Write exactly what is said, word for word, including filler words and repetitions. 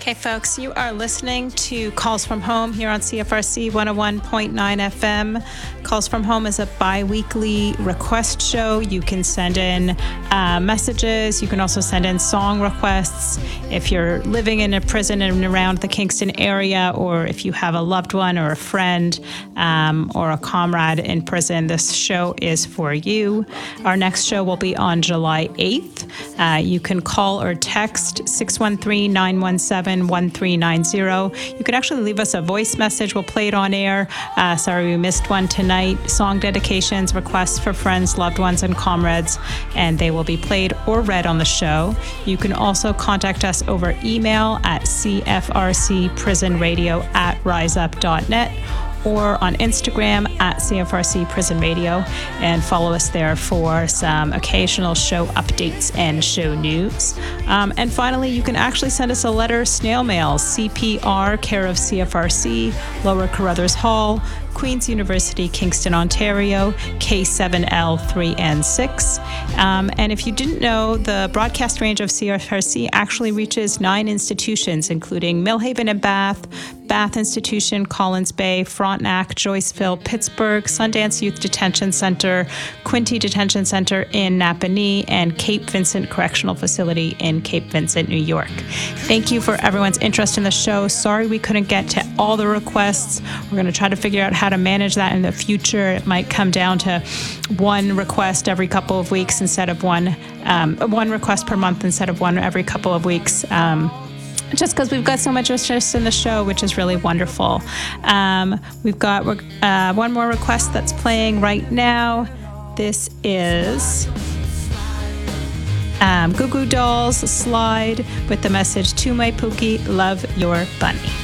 Hey folks, you are listening to Calls from Home here on C F R C one oh one point nine F M. Calls from Home is a bi-weekly request show. You can send in uh, messages. You can also send in song requests. If you're living in a prison and around the Kingston area, or if you have a loved one or a friend um, or a comrade in prison, this show is for you. Our next show will be on July eighth. Uh, you can call or text six one three, nine one seven, one three nine zero. You can actually leave us a voice message. We'll play it on air. Uh, sorry we missed one tonight. Song dedications, requests for friends, loved ones, and comrades, and they will be played or read on the show. You can also contact us over email at c f r c prison radio at riseup dot net or on Instagram at C F R C Prison Radio, and follow us there for some occasional show updates and show news. Um, and finally, you can actually send us a letter, snail mail, C P R, care of C F R C, Lower Carruthers Hall, Queen's University, Kingston, Ontario, K seven L three N six. Um, and if you didn't know, the broadcast range of C F R C actually reaches nine institutions, including Millhaven and Bath, Bath Institution, Collins Bay, Frontenac, Joyceville, Pittsburgh, Sundance Youth Detention Center, Quinte Detention Center in Napanee, and Cape Vincent Correctional Facility in Cape Vincent, New York. Thank you for everyone's interest in the show. Sorry we couldn't get to all the requests. We're going to try to figure out how to manage that in the future. It might come down to one request every couple of weeks instead of one, um, one request per month instead of one every couple of weeks. Um, just because we've got so much interest in the show, which is really wonderful. Um, we've got uh, one more request that's playing right now. This is um, Goo Goo Dolls, Slide, with the message, "To my Pookie, love your bunny."